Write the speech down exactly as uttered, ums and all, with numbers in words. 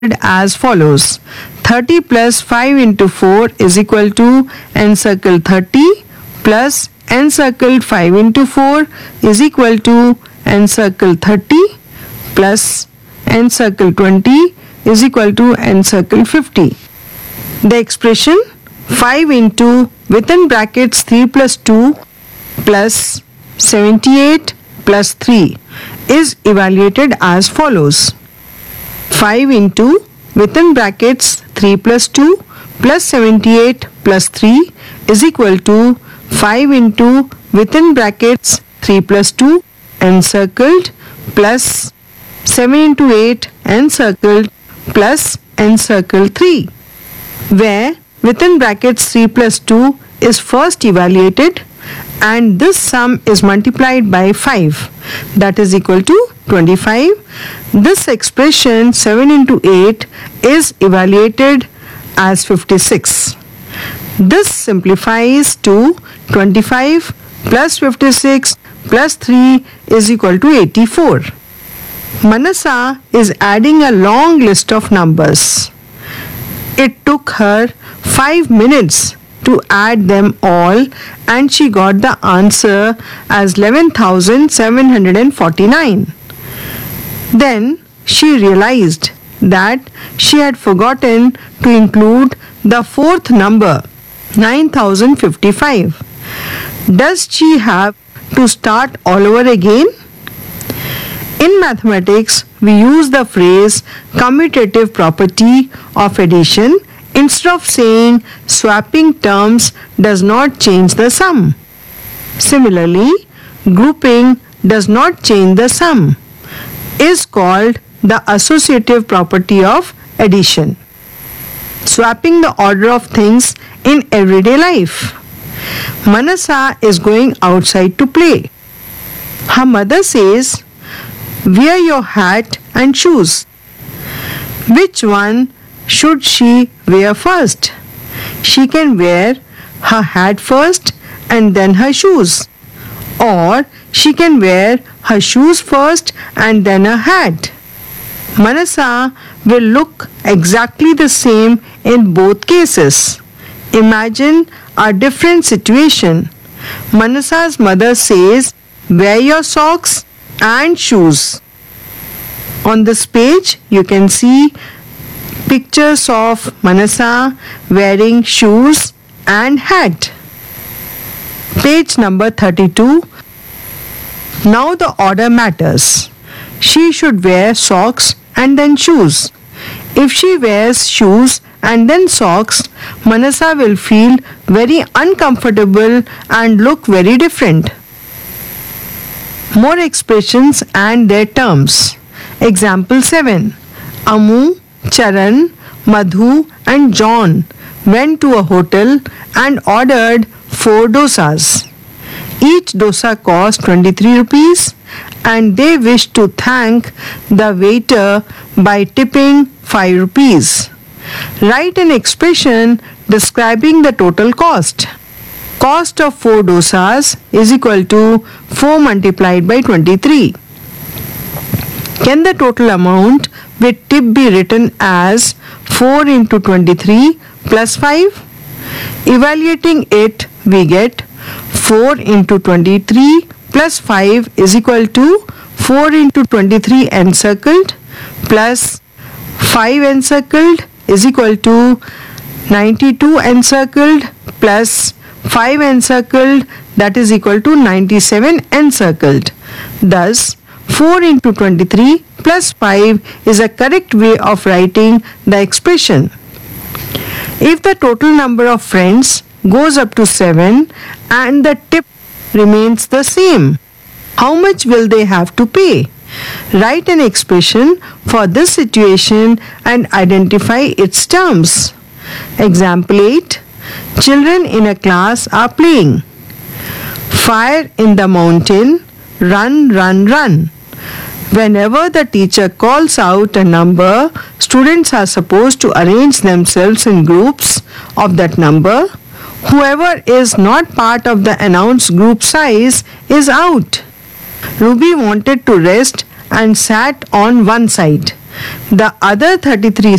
as follows. thirty plus five into four is equal to encircle thirty plus encircled five into four is equal to encircle thirty plus encircle twenty is equal to encircle fifty. The expression five into within brackets three plus two plus seventy-eight plus three is evaluated as follows. five into within brackets three plus two plus seventy-eight plus three is equal to five into within brackets three plus two encircled plus seven into eight encircled plus encircle three, where within brackets three plus two is first evaluated and this sum is multiplied by five, that is equal to twenty-five. This expression seven into eight is evaluated as fifty-six. This simplifies to twenty-five plus fifty-six plus three is equal to eighty-four. Manasa is adding a long list of numbers. It took her five minutes to add them all and she got the answer as eleven thousand seven hundred forty-nine. Then she realized that she had forgotten to include the fourth number, nine thousand fifty-five. Does she have to start all over again? In mathematics, we use the phrase commutative property of addition instead of saying swapping terms does not change the sum. Similarly, grouping does not change the sum is called the associative property of addition. Swapping the order of things in everyday life. Manasa is going outside to play. Her mother says, "Wear your hat and shoes." Which one should she wear first? She can wear her hat first and then her shoes, or she can wear her shoes first and then her hat. Manasa will look exactly the same in both cases. Imagine a different situation. Manasa's mother says, "Wear your socks and shoes." On this page, you can see pictures of Manasa wearing shoes and hat. Page number thirty-two. Now the order matters. She should wear socks and then shoes. If she wears shoes and then socks, Manasa will feel very uncomfortable and look very different. More expressions and their terms. Example seven. Amu, Charan, Madhu and John went to a hotel and ordered four dosas. Each dosa cost twenty-three rupees and they wished to thank the waiter by tipping five rupees. Write an expression describing the total cost. Cost of four dosas is equal to four multiplied by twenty-three. Can the total amount with tip be written as four into twenty-three plus five? Evaluating it, we get four into twenty-three plus five is equal to four into twenty-three encircled plus five encircled is equal to ninety-two encircled plus five encircled, that is equal to ninety-seven encircled. Thus, four into twenty-three plus five is a correct way of writing the expression. If the total number of friends goes up to seven and the tip remains the same, how much will they have to pay? Write an expression for this situation and identify its terms. Example eight. Children in a class are playing. Fire in the mountain, run, run, run. Whenever the teacher calls out a number, students are supposed to arrange themselves in groups of that number. Whoever is not part of the announced group size is out. Ruby wanted to rest and sat on one side. The other thirty-three